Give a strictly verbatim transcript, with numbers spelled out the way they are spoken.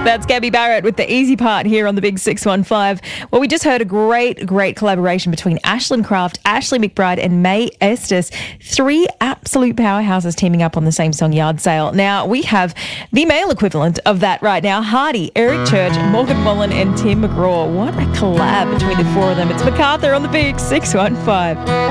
That's Gabby Barrett with the easy part here on the Big six one five. Well, we just heard a great, great collaboration between Ashlyn Craft, Ashley McBride and May Estes. Three absolute powerhouses teaming up on the same song, Yard Sale. Now, we have the male equivalent of that right now. Hardy, Eric Church, Morgan Wallen and Tim McGraw. What a collab between the four of them. It's MacArthur on the Big six one five.